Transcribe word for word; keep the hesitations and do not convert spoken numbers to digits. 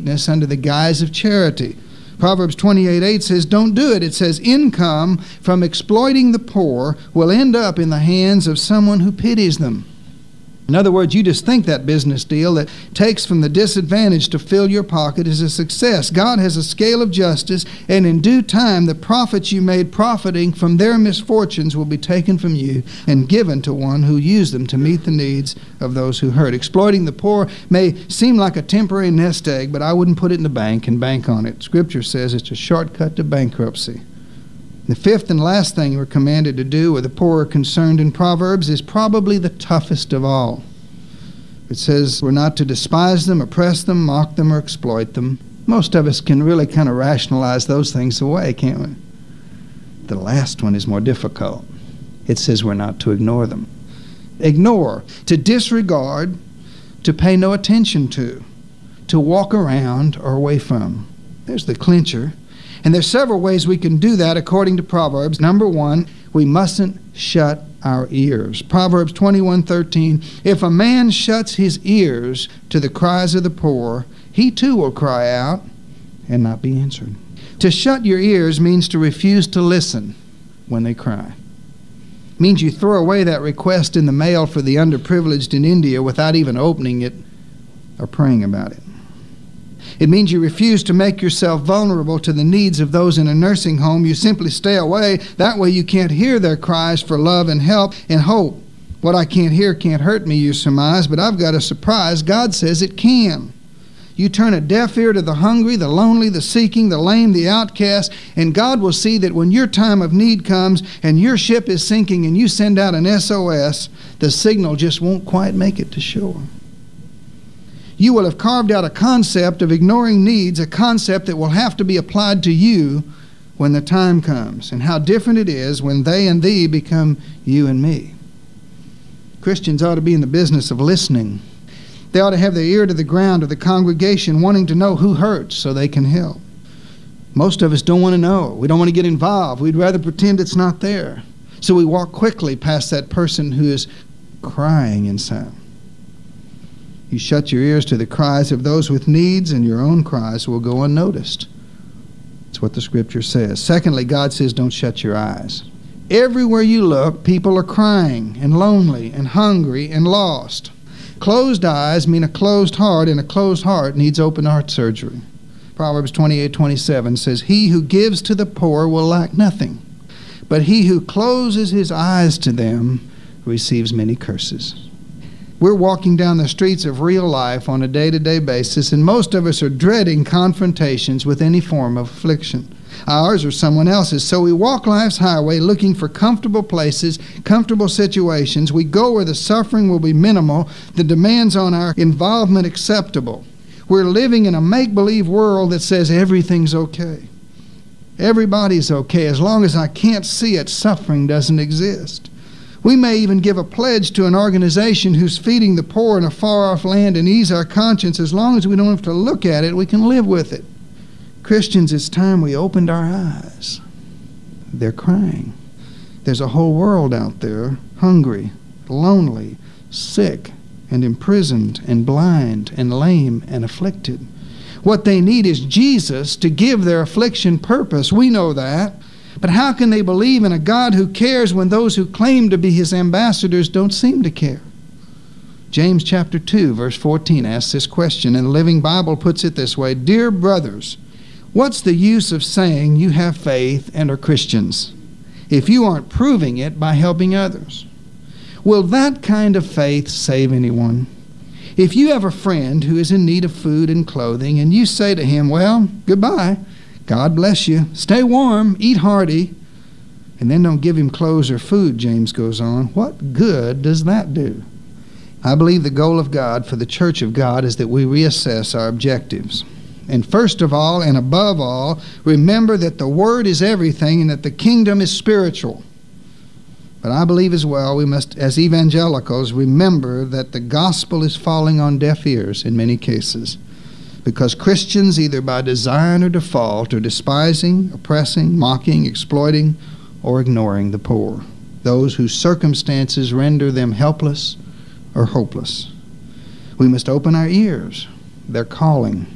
meekness under the guise of charity. Proverbs twenty-eight eight says, don't do it. It says, income from exploiting the poor will end up in the hands of someone who pities them. In other words, you just think that business deal that takes from the disadvantaged to fill your pocket is a success. God has a scale of justice, and in due time, the profits you made profiting from their misfortunes will be taken from you and given to one who used them to meet the needs of those who hurt. Exploiting the poor may seem like a temporary nest egg, but I wouldn't put it in the bank and bank on it. Scripture says it's a shortcut to bankruptcy. The fifth and last thing we're commanded to do with the poor are concerned in Proverbs is probably the toughest of all. It says we're not to despise them, oppress them, mock them, or exploit them. Most of us can really kind of rationalize those things away, can't we? The last one is more difficult. It says we're not to ignore them. Ignore, to disregard, to pay no attention to, to walk around or away from. There's the clincher. And there's several ways we can do that according to Proverbs. Number one, we mustn't shut our ears. Proverbs twenty-one thirteen, if a man shuts his ears to the cries of the poor, he too will cry out and not be answered. To shut your ears means to refuse to listen when they cry. It means you throw away that request in the mail for the underprivileged in India without even opening it or praying about it. It means you refuse to make yourself vulnerable to the needs of those in a nursing home. You simply stay away. That way you can't hear their cries for love and help and hope. What I can't hear can't hurt me, you surmise, but I've got a surprise. God says it can. You turn a deaf ear to the hungry, the lonely, the seeking, the lame, the outcast, and God will see that when your time of need comes and your ship is sinking and you send out an S O S, the signal just won't quite make it to shore. You will have carved out a concept of ignoring needs, a concept that will have to be applied to you when the time comes, and how different it is when they and thee become you and me. Christians ought to be in the business of listening. They ought to have their ear to the ground of the congregation, wanting to know who hurts so they can help. Most of us don't want to know. We don't want to get involved. We'd rather pretend it's not there. So we walk quickly past that person who is crying inside. You shut your ears to the cries of those with needs, and your own cries will go unnoticed. That's what the Scripture says. Secondly, God says don't shut your eyes. Everywhere you look, people are crying and lonely and hungry and lost. Closed eyes mean a closed heart, and a closed heart needs open heart surgery. Proverbs twenty-eight twenty-seven says, he who gives to the poor will lack nothing, but he who closes his eyes to them receives many curses. We're walking down the streets of real life on a day-to-day basis, and most of us are dreading confrontations with any form of affliction, ours or someone else's. So we walk life's highway looking for comfortable places, comfortable situations. We go where the suffering will be minimal, the demands on our involvement acceptable. We're living in a make-believe world that says everything's okay. Everybody's okay. As long as I can't see it, suffering doesn't exist. We may even give a pledge to an organization who's feeding the poor in a far-off land and ease our conscience. As long as we don't have to look at it, we can live with it. Christians, it's time we opened our eyes. They're crying. There's a whole world out there, hungry, lonely, sick, and imprisoned, and blind, and lame, and afflicted. What they need is Jesus to give their affliction purpose. We know that. But how can they believe in a God who cares when those who claim to be his ambassadors don't seem to care? James chapter two, verse fourteen asks this question, and the Living Bible puts it this way, dear brothers, what's the use of saying you have faith and are Christians if you aren't proving it by helping others? Will that kind of faith save anyone? If you have a friend who is in need of food and clothing, and you say to him, well, goodbye, God bless you. Stay warm, eat hearty, and then don't give him clothes or food, James goes on. What good does that do? I believe the goal of God for the church of God is that we reassess our objectives. And first of all, and above all, remember that the Word is everything and that the kingdom is spiritual. But I believe as well we must, as evangelicals, remember that the gospel is falling on deaf ears in many cases. Because Christians, either by design or default, are despising, oppressing, mocking, exploiting, or ignoring the poor, those whose circumstances render them helpless or hopeless. We must open our ears. They're calling.